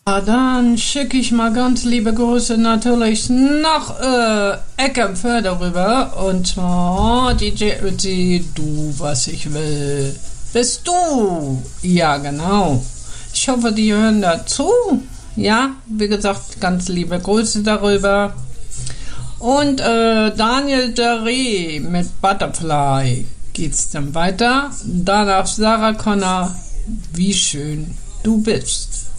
Dann schicke ich mal ganz liebe Grüße natürlich nach Eckernförde rüber. Und zwar DJ Ötzi, du, was ich will. Bist du? Ja, genau. Ich hoffe, die hören dazu. Ja, wie gesagt, ganz liebe Grüße darüber. Und Daniel Derry mit Butterfly geht's dann weiter. Danach Sarah Connor, wie schön du bist.